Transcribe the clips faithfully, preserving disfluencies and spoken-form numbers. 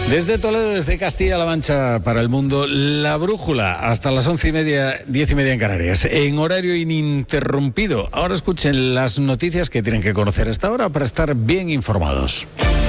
Desde Toledo, desde Castilla-La Mancha para el mundo, La Brújula, hasta las once y media, diez y media en Canarias, en horario ininterrumpido. Ahora escuchen las noticias que tienen que conocer a esta hora para estar bien informados.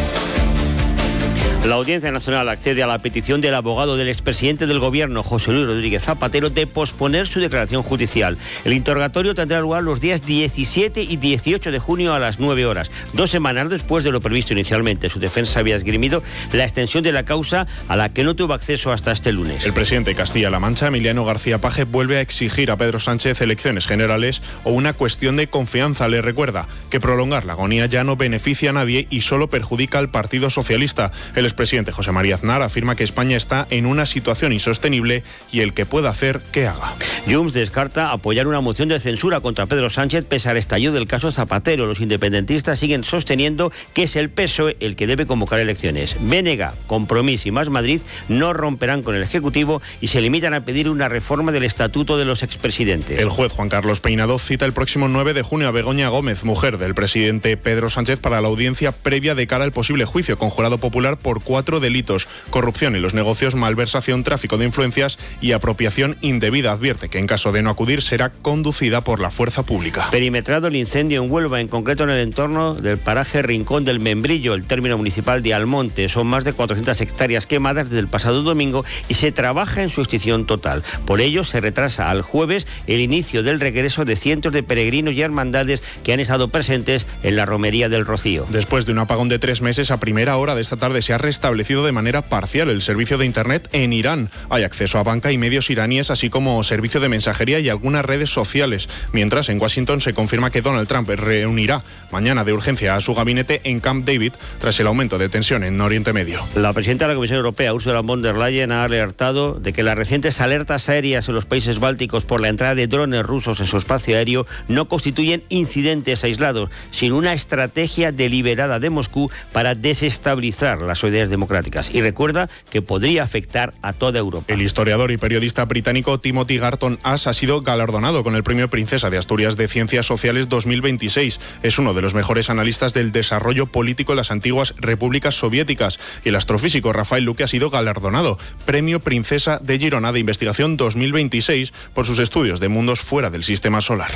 La Audiencia Nacional accede a la petición del abogado del expresidente del Gobierno, José Luis Rodríguez Zapatero, de posponer su declaración judicial. El interrogatorio tendrá lugar los días diecisiete y dieciocho de junio a las nueve horas, dos semanas después de lo previsto inicialmente. Su defensa había esgrimido la extensión de la causa a la que no tuvo acceso hasta este lunes. El presidente de Castilla-La Mancha, Emiliano García Paje, vuelve a exigir a Pedro Sánchez elecciones generales o una cuestión de confianza. Le recuerda que prolongar la agonía ya no beneficia a nadie y solo perjudica al Partido Socialista. El expresidente José María Aznar afirma que España está en una situación insostenible y el que pueda hacer, que haga. Junts descarta apoyar una moción de censura contra Pedro Sánchez pese al estallido del caso Zapatero. Los independentistas siguen sosteniendo que es el P S O E el que debe convocar elecciones. B N G, Compromís y Más Madrid no romperán con el Ejecutivo y se limitan a pedir una reforma del estatuto de los expresidentes. El juez Juan Carlos Peinado cita el próximo nueve de junio a Begoña Gómez, mujer del presidente Pedro Sánchez, para la audiencia previa de cara al posible juicio con jurado popular por cuatro delitos: corrupción en los negocios, malversación, tráfico de influencias y apropiación indebida. Advierte que en caso de no acudir será conducida por la fuerza pública. Perimetrado el incendio en Huelva, en concreto en el entorno del paraje Rincón del Membrillo, el término municipal de Almonte. Son más de cuatrocientas hectáreas quemadas desde el pasado domingo y se trabaja en su extinción total. Por ello se retrasa al jueves el inicio del regreso de cientos de peregrinos y hermandades que han estado presentes en la romería del Rocío. Después de un apagón de tres meses, a primera hora de esta tarde se ha restablecido de manera parcial el servicio de Internet en Irán. Hay acceso a banca y medios iraníes, así como servicio de mensajería y algunas redes sociales. Mientras, en Washington se confirma que Donald Trump reunirá mañana de urgencia a su gabinete en Camp David tras el aumento de tensión en Oriente Medio. La presidenta de la Comisión Europea, Ursula von der Leyen, ha alertado de que las recientes alertas aéreas en los países bálticos por la entrada de drones rusos en su espacio aéreo no constituyen incidentes aislados, sino una estrategia deliberada de Moscú para desestabilizar las sociedades democráticas. Y recuerda que podría afectar a toda Europa. El historiador y periodista británico Timothy Garton Ash ha sido galardonado con el Premio Princesa de Asturias de Ciencias Sociales dos mil veintiséis. Es uno de los mejores analistas del desarrollo político en las antiguas repúblicas soviéticas. Y el astrofísico Rafael Luque ha sido galardonado Premio Princesa de Girona de Investigación dos mil veintiséis por sus estudios de mundos fuera del sistema solar.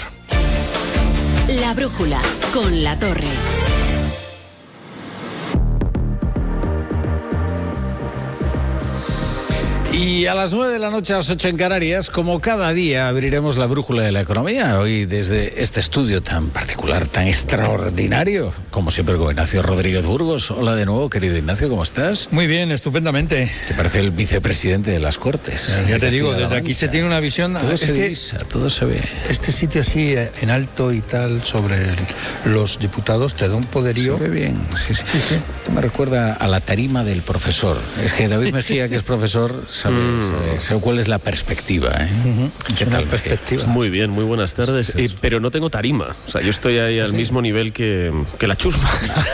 La Brújula, con La Torre. Y a las nueve de la noche, a las ocho en Canarias, como cada día, abriremos la brújula de la economía. Hoy desde este estudio tan particular, tan extraordinario, como siempre con Ignacio Rodríguez Burgos. Hola de nuevo, querido Ignacio, ¿cómo estás? Muy bien, estupendamente. Que parece el vicepresidente de las Cortes. Ya, ya te digo, desde aquí se tiene una visión... Todo es se que divisa, todo se ve. Este sitio así, en alto y tal, sobre los diputados, te da un poderío... Se ve bien, sí, sí. sí, sí. Esto me recuerda a la tarima del profesor. Es que David Mejía, que es profesor... ¿Sabes? Mm. ¿Sabes cuál es la perspectiva? ¿eh? Uh-huh. ¿Qué tal? Perspectiva. Muy bien, muy buenas tardes. Sí, sí. Eh, pero no tengo tarima. O sea, yo estoy ahí al ¿Sí? mismo nivel que, que la chusma.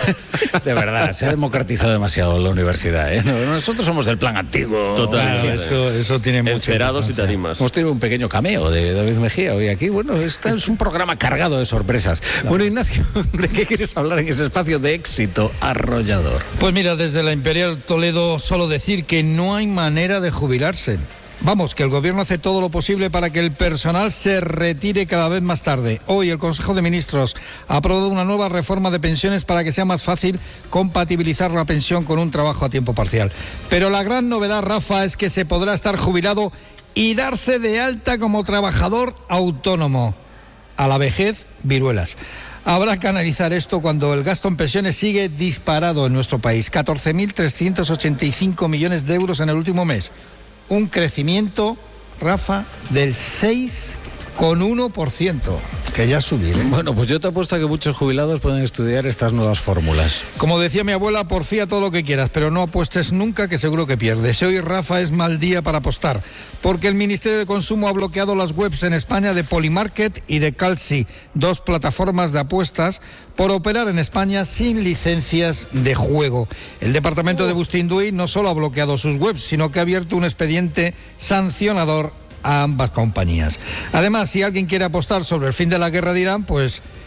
De verdad, se ha democratizado demasiado la universidad. ¿eh? Nosotros somos del plan antiguo. Total. Claro, eso, eso tiene mucho. Encerados y tarimas. Hemos tenido un pequeño cameo de David Mejía hoy aquí. Bueno, este es un programa cargado de sorpresas. Claro. Bueno, Ignacio, ¿de qué quieres hablar en ese espacio de éxito arrollador? Pues mira, desde la Imperial Toledo solo decir que no hay manera de jubilarse. Vamos, que el gobierno hace todo lo posible para que el personal se retire cada vez más tarde. Hoy el Consejo de Ministros ha aprobado una nueva reforma de pensiones para que sea más fácil compatibilizar la pensión con un trabajo a tiempo parcial. Pero la gran novedad, Rafa, es que se podrá estar jubilado y darse de alta como trabajador autónomo. A la vejez, viruelas. Habrá que analizar esto cuando el gasto en pensiones sigue disparado en nuestro país. catorce mil trescientos ochenta y cinco millones de euros en el último mes. Un crecimiento, Rafa, del seis coma uno por ciento. Que ya subir, ¿eh? Bueno, pues yo te apuesto a que muchos jubilados pueden estudiar estas nuevas fórmulas. Como decía mi abuela, porfía todo lo que quieras, pero no apuestes nunca, que seguro que pierdes. Hoy, Rafa, es mal día para apostar, porque el Ministerio de Consumo ha bloqueado las webs en España de Polymarket y de Calci, dos plataformas de apuestas, por operar en España sin licencias de juego. El departamento de Bustinduy no solo ha bloqueado sus webs, sino que ha abierto un expediente sancionador a ambas compañías. Además, si alguien quiere apostar sobre el fin de la guerra de Irán, pues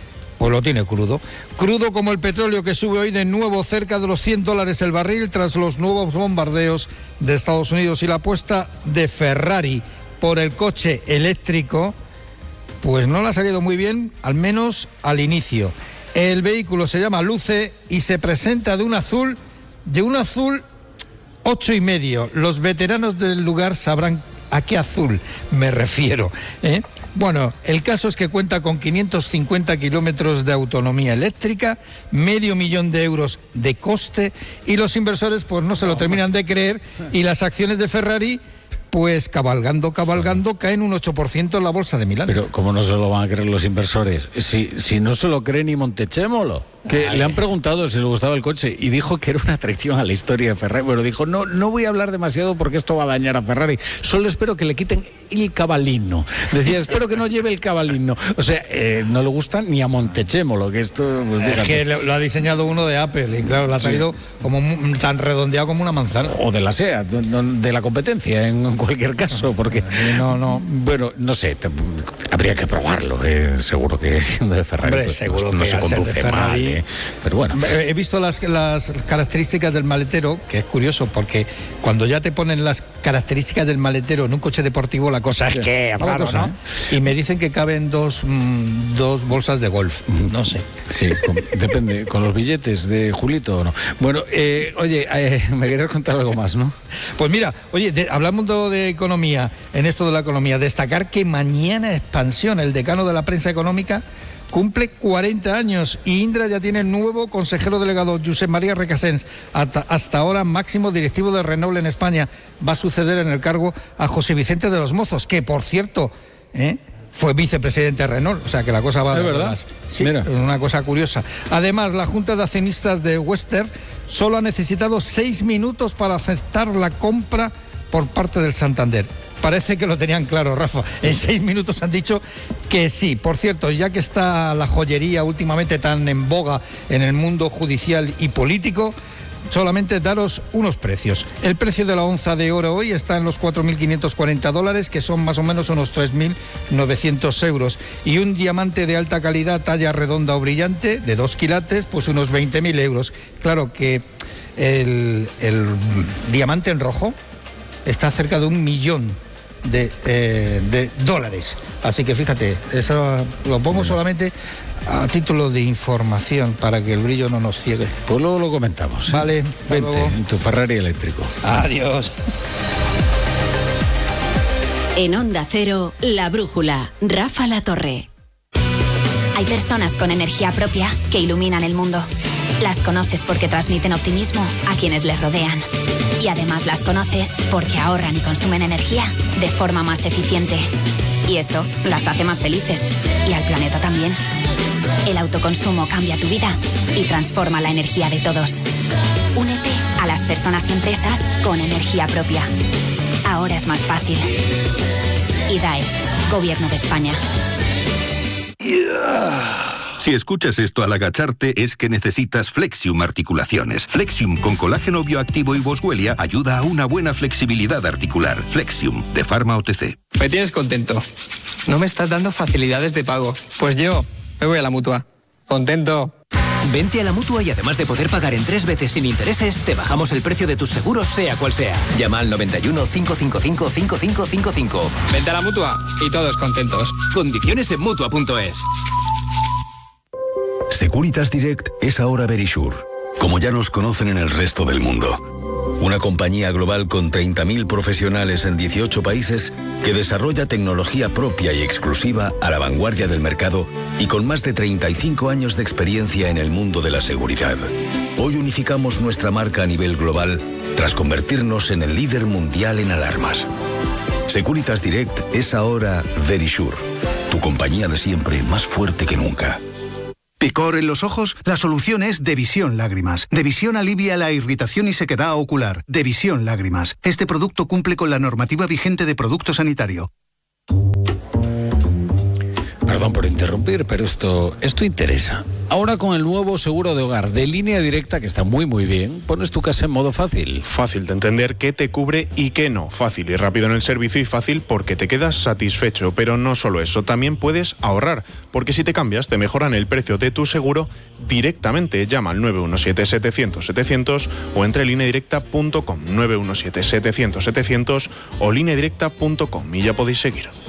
pues lo tiene crudo. Crudo como el petróleo, que sube hoy de nuevo cerca de los cien dólares el barril tras los nuevos bombardeos de Estados Unidos, y la apuesta de Ferrari por el coche eléctrico pues no le ha salido muy bien, al menos al inicio. El vehículo se llama Luce y se presenta de un azul, de un azul ocho y medio. Los veteranos del lugar sabrán a qué azul me refiero, ¿eh? Bueno, el caso es que cuenta con quinientos cincuenta kilómetros de autonomía eléctrica, medio millón de euros de coste, y los inversores pues no se lo terminan de creer, y las acciones de Ferrari, pues cabalgando, cabalgando, caen un ocho por ciento en la bolsa de Milán. Pero ¿cómo no se lo van a creer los inversores? Si, si no se lo cree ni Montechémolo. Que Ay. Le han preguntado si le gustaba el coche y dijo que era una traición a la historia de Ferrari. Bueno, dijo, no, no voy a hablar demasiado porque esto va a dañar a Ferrari. Solo espero que le quiten el cabalino. Decía, espero que no lleve el cabalino. O sea, eh, no le gusta ni a Montechémolo, que esto... Pues, es que lo ha diseñado uno de Apple y claro, lo ha traído sí. como tan redondeado como una manzana. O de la SEAT, de la competencia, en cualquier caso, porque... No, no... Bueno, no sé, te, habría que probarlo. Eh, seguro que siendo de Ferrari, Hombre, pues, seguro pues, no que se conduce mal. Eh. Pero bueno. He visto las, las características del maletero, que es curioso, porque cuando ya te ponen las características del maletero en un coche deportivo, la cosa es que es raro, ¿no? ¿eh? Y me dicen que caben dos, mmm, dos bolsas de golf, no sé. Sí, con, depende, con los billetes de Julito o no. Bueno, eh, oye, eh, me querías contar algo más, ¿no? Pues mira, oye, de, hablando de economía, en esto de la economía, destacar que mañana Expansión, el decano de la prensa económica, cumple cuarenta años y Indra ya tiene el nuevo consejero delegado, Josep María Recasens, hasta, hasta ahora máximo directivo de Renault en España. Va a suceder en el cargo a José Vicente de los Mozos, que por cierto ¿eh? fue vicepresidente de Renault, o sea que la cosa va... ¿Es verdad? Sí, Mira. Una cosa curiosa. Además, la Junta de Accionistas de Western solo ha necesitado seis minutos para aceptar la compra por parte del Santander. Parece que lo tenían claro, Rafa. En seis minutos han dicho que sí. Por cierto, ya que está la joyería últimamente tan en boga en el mundo judicial y político, solamente daros unos precios. El precio de la onza de oro hoy está en los cuatro mil quinientos cuarenta dólares, que son más o menos unos tres mil novecientos euros. Y un diamante de alta calidad, talla redonda o brillante, de dos quilates, pues unos veinte mil euros. Claro que el, el diamante en rojo está cerca de un millón de, eh, de dólares. Así que fíjate, eso lo pongo solamente a título de información para que el brillo no nos ciegue. Pues luego lo comentamos. Vale, ¿eh? Vente luego. En tu Ferrari eléctrico. Adiós. En Onda Cero, La Brújula, Rafa La Torre. Hay personas con energía propia que iluminan el mundo. Las conoces porque transmiten optimismo a quienes les rodean. Y además las conoces porque ahorran y consumen energía de forma más eficiente. Y eso las hace más felices. Y al planeta también. El autoconsumo cambia tu vida y transforma la energía de todos. Únete a las personas y empresas con energía propia. Ahora es más fácil. I D A E, Gobierno de España. Yeah. Si escuchas esto al agacharte es que necesitas Flexium Articulaciones. Flexium con colágeno bioactivo y boswellia ayuda a una buena flexibilidad articular. Flexium, de Pharma O T C. Me tienes contento. No me estás dando facilidades de pago. Pues yo me voy a la Mutua. Contento. Vente a la Mutua y además de poder pagar en tres veces sin intereses, te bajamos el precio de tus seguros sea cual sea. Llama al noventa y uno, cinco cinco cinco, cinco cinco cinco cinco. Vente a la Mutua y todos contentos. Condiciones en Mutua punto es. Securitas Direct es ahora Verisure, como ya nos conocen en el resto del mundo. Una compañía global con treinta mil profesionales en dieciocho países que desarrolla tecnología propia y exclusiva a la vanguardia del mercado y con más de treinta y cinco años de experiencia en el mundo de la seguridad. Hoy unificamos nuestra marca a nivel global tras convertirnos en el líder mundial en alarmas. Securitas Direct es ahora Verisure, tu compañía de siempre más fuerte que nunca. ¿Picor en los ojos? La solución es Devisión Lágrimas. Devisión alivia la irritación y sequedad ocular. Devisión Lágrimas. Este producto cumple con la normativa vigente de producto sanitario. Perdón. Perdón por interrumpir, pero esto, esto interesa. Ahora con el nuevo seguro de hogar de Línea Directa, que está muy muy bien, pones tu casa en modo fácil. Fácil de entender qué te cubre y qué no. Fácil y rápido en el servicio y fácil porque te quedas satisfecho. Pero no solo eso, también puedes ahorrar, porque si te cambias te mejoran el precio de tu seguro directamente. Llama al nueve uno siete, setecientos, setecientos o entre línea directa punto com, nueve uno siete, setecientos, setecientos o línea directa punto com y ya podéis seguir.